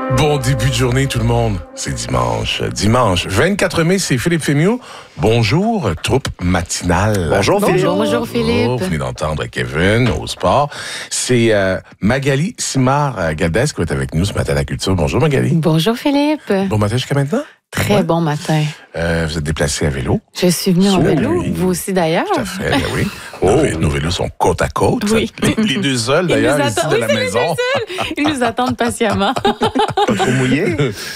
Bon début de journée tout le monde, c'est dimanche. Dimanche 24 mai, c'est Philippe Fémiot. Bonjour, troupe matinale. Bonjour Philippe. Bonjour Philippe. Vous venez d'entendre Kevin au sport. C'est Magali Simard-Galdès qui va être avec nous ce matin à la culture. Bonjour Magali. Bonjour Philippe. Bon matin jusqu'à maintenant? Très bon matin. Vous êtes déplacé à vélo? Je suis venue en vélo, oui. vous aussi d'ailleurs. Tout à fait, ben oui. Nos vélos sont côte à côte. Oui. Les deux seuls d'ailleurs ici de la maison. Ils nous attendent patiemment. Pas trop mouillé?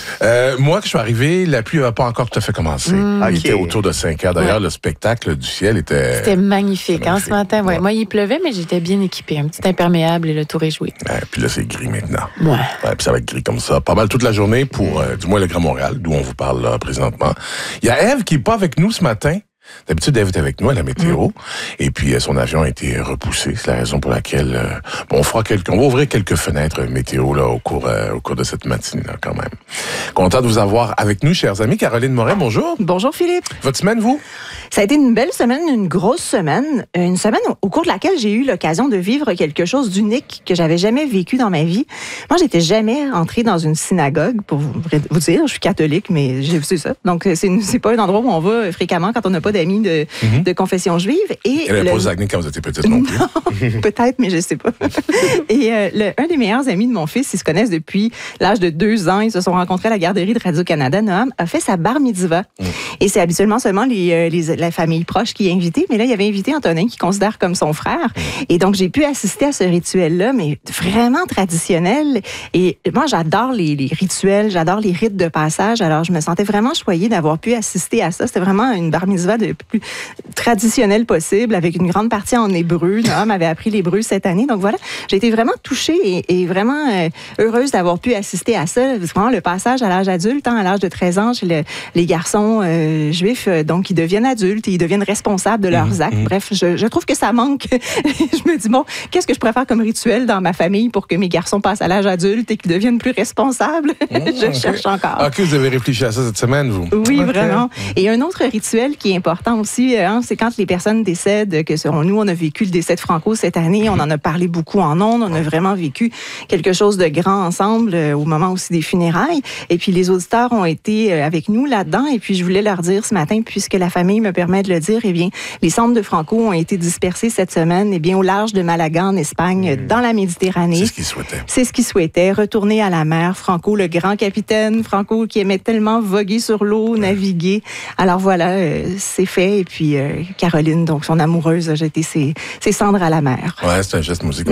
Moi, que je suis arrivé, la pluie n'a pas encore tout à fait commencé. Il était autour de 5 heures. D'ailleurs, le spectacle du ciel était... C'était magnifique, ce matin. Ouais. Moi, il pleuvait, mais j'étais bien équipée. Un petit imperméable et le tour est joué. Puis là, c'est gris maintenant. Ouais. Puis ça va être gris comme ça. Pas mal toute la journée pour, du moins, le Grand Montréal, d'où on vous parle là, présentement. Il y a Ève qui n'est pas avec nous ce matin. D'habitude, Ève est avec nous à la météo. Et puis, son avion a été repoussé. C'est la raison pour laquelle on va ouvrir quelques fenêtres météo là, au cours de cette matinée là, quand même. Content de vous avoir avec nous, chers amis. Caroline Morin, bonjour. Bonjour Philippe. Votre semaine, vous? Ça a été une belle semaine, une grosse semaine. Une semaine au cours de laquelle j'ai eu l'occasion de vivre quelque chose d'unique que j'avais jamais vécu dans ma vie. Moi, j'étais jamais entrée dans une synagogue, pour vous dire. Je suis catholique, mais c'est ça. Donc, c'est pas un endroit où on va fréquemment quand on n'a pas d'amis de confession juive. Et elle n'avait pas acné quand vous étiez petite non plus. Non, peut-être, mais je sais pas. Et un des meilleurs amis de mon fils, ils se connaissent depuis l'âge de 2 ans. Ils se sont rencontrés à la garderie de Radio-Canada. Noam a fait sa bar mitzvah. Et c'est habituellement seulement la famille proche qui est invitée. Mais là, il avait invité Antonin, qu'il considère comme son frère. Et donc, j'ai pu assister à ce rituel-là, mais vraiment traditionnel. Et moi, j'adore les rituels, j'adore les rites de passage. Alors, je me sentais vraiment choyée d'avoir pu assister à ça. C'était vraiment une bar mitzvah de plus traditionnelle possible, avec une grande partie en hébreu. Noam avait appris l'hébreu cette année. Donc voilà, j'ai été vraiment touchée et vraiment heureuse d'avoir pu assister à ça. C'est vraiment le passage à l'âge adulte, à l'âge de 13 ans, chez les garçons juifs, donc ils deviennent adultes et ils deviennent responsables de leurs actes. Bref, je trouve que ça manque. Je me dis, bon, qu'est-ce que je pourrais faire comme rituel dans ma famille pour que mes garçons passent à l'âge adulte et qu'ils deviennent plus responsables? Je cherche encore. OK, vous avez réfléchi à ça cette semaine, vous? Oui, vraiment. Et un autre rituel qui est important aussi, c'est quand les personnes décèdent, que nous, on a vécu le décès de Franco cette année, on en a parlé beaucoup en ondes, on a vraiment vécu quelque chose de grand ensemble au moment aussi des funérailles. Et puis, les auditeurs ont été avec nous là-dedans. Et puis, je voulais leur dire ce matin, puisque la famille me permet de le dire, eh bien, les cendres de Franco ont été dispersées cette semaine, eh bien, au large de Malaga, en Espagne, dans la Méditerranée. C'est ce qu'ils souhaitaient. C'est ce qu'ils souhaitaient, retourner à la mer. Franco, le grand capitaine, Franco qui aimait tellement voguer sur l'eau, naviguer. Alors voilà, c'est fait. Et puis, Caroline, donc son amoureuse, a jeté ses cendres à la mer. Ouais, c'est un geste musical.